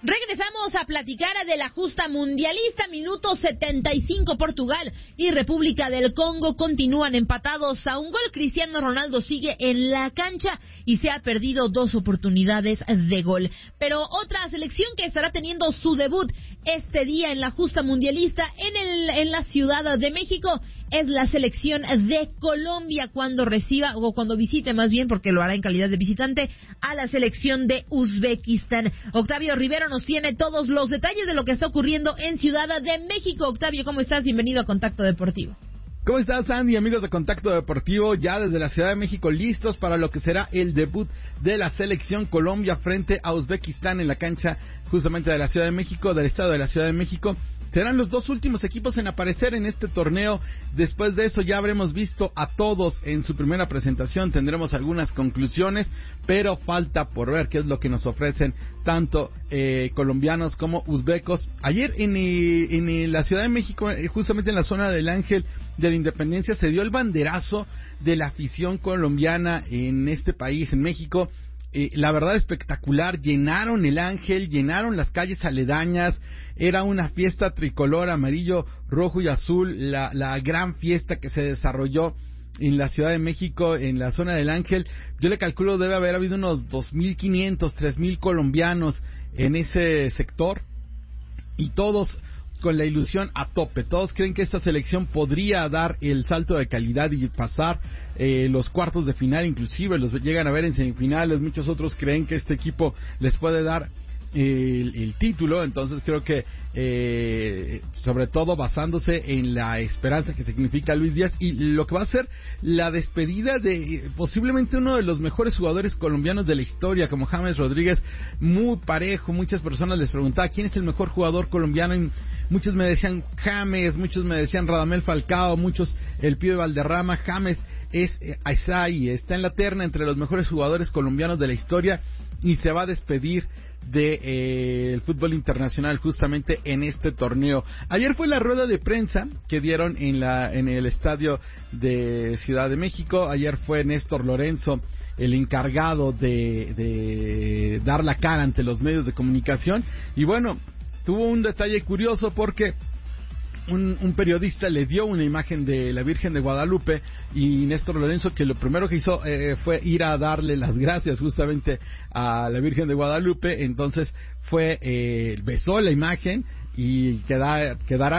Regresamos a platicar de la justa mundialista. Minuto 75, Portugal y República del Congo continúan empatados a un gol. Cristiano Ronaldo sigue en la cancha y se ha perdido 2 oportunidades de gol. Pero otra selección que estará teniendo su debut este día en la justa mundialista en la Ciudad de México es la selección de Colombia cuando visite más bien, porque lo hará en calidad de visitante, a la selección de Uzbekistán. Octavio Rivero nos tiene todos los detalles de lo que está ocurriendo en Ciudad de México. Octavio, ¿cómo estás? Bienvenido a Contacto Deportivo. ¿Cómo estás, Andy? Amigos de Contacto Deportivo, ya desde la Ciudad de México, listos para lo que será el debut de la selección Colombia frente a Uzbekistán en la cancha justamente de la Ciudad de México, del estado de la Ciudad de México. Serán los 2 últimos equipos en aparecer en este torneo. Después de eso ya habremos visto a todos en su primera presentación. Tendremos algunas conclusiones, pero falta por ver qué es lo que nos ofrecen tanto colombianos como uzbecos. Ayer en la Ciudad de México, justamente en la zona del Ángel de la Independencia, se dio el banderazo de la afición colombiana en este país, en México. La verdad, espectacular. Llenaron el Ángel, llenaron las calles aledañas. Era una fiesta tricolor, amarillo, rojo y azul. La gran fiesta que se desarrolló en la Ciudad de México, en la zona del Ángel. Yo le calculo debe haber habido unos 2,500, 3,000 colombianos en ese sector, y todos con la ilusión a tope. Todos creen que esta selección podría dar el salto de calidad y pasar los cuartos de final, inclusive los llegan a ver en semifinales. Muchos otros creen que este equipo les puede dar el título. Entonces creo que sobre todo basándose en la esperanza que significa Luis Díaz y lo que va a ser la despedida de posiblemente uno de los mejores jugadores colombianos de la historia, como James Rodríguez, muy parejo. Muchas personas les preguntaban quién es el mejor jugador colombiano y muchos me decían James, muchos me decían Radamel Falcao, muchos el Pibe Valderrama. James es ahí, está en la terna entre los mejores jugadores colombianos de la historia y se va a despedir el fútbol internacional justamente en este torneo. Ayer fue la rueda de prensa que dieron en el estadio de Ciudad de México. Ayer fue Néstor Lorenzo el encargado de dar la cara ante los medios de comunicación, y bueno, tuvo un detalle curioso porque un periodista le dio una imagen de la Virgen de Guadalupe, y Néstor Lorenzo, que lo primero que hizo fue ir a darle las gracias justamente a la Virgen de Guadalupe. Entonces besó la imagen y quedará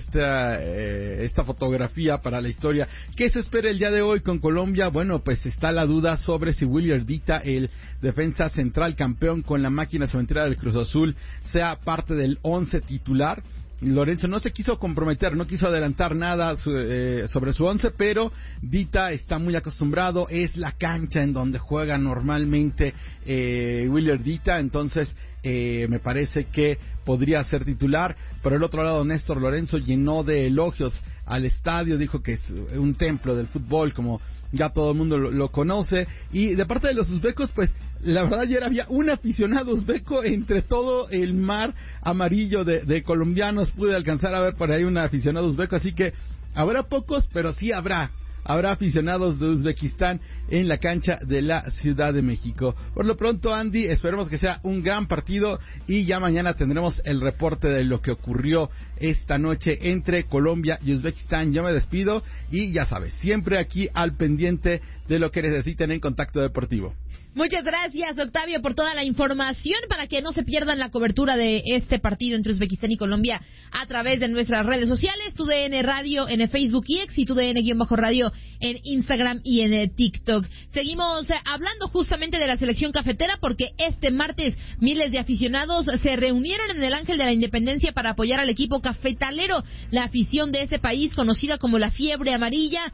esta fotografía para la historia. ¿Qué se espera el día de hoy con Colombia? Bueno, pues está la duda sobre si Willy Ardita, el defensa central campeón con la máquina cementera del Cruz Azul, sea parte del 11 titular. Lorenzo no se quiso comprometer, no quiso adelantar nada sobre su 11, pero Dita está muy acostumbrado, es la cancha en donde juega normalmente Willy Dita, entonces me parece que podría ser titular. Por el otro lado, Néstor Lorenzo llenó de elogios al estadio, dijo que es un templo del fútbol, como ya todo el mundo lo conoce. Y de parte de los uzbecos, pues la verdad ayer había un aficionado uzbeco entre todo el mar amarillo de colombianos. Pude alcanzar a ver por ahí un aficionado uzbeco, así que habrá pocos, pero sí habrá aficionados de Uzbekistán en la cancha de la Ciudad de México. Por lo pronto, Andy, esperemos que sea un gran partido y ya mañana tendremos el reporte de lo que ocurrió esta noche entre Colombia y Uzbekistán. Yo me despido y ya sabes, siempre aquí al pendiente de lo que necesiten en Contacto Deportivo. Muchas gracias, Octavio, por toda la información, para que no se pierdan la cobertura de este partido entre Uzbekistán y Colombia a través de nuestras redes sociales, TUDN Radio en Facebook y X, y TUDN-Radio en Instagram y en TikTok. Seguimos hablando justamente de la selección cafetera, porque este martes miles de aficionados se reunieron en el Ángel de la Independencia para apoyar al equipo cafetalero. La afición de ese país, conocida como la Fiebre Amarilla,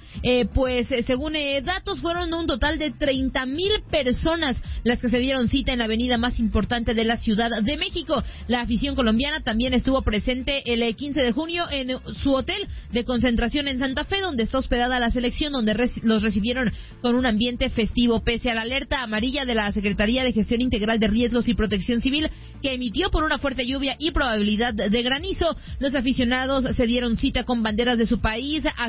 según datos, fueron un total de 30,000 personas las que se dieron cita en la avenida más importante de la Ciudad de México. La afición colombiana también estuvo presente el 15 de junio en su hotel de concentración en Santa Fe, donde está hospedada la selección, donde los recibieron con un ambiente festivo. Pese a la alerta amarilla de la Secretaría de Gestión Integral de Riesgos y Protección Civil, que emitió por una fuerte lluvia y probabilidad de granizo, los aficionados se dieron cita con banderas de su país,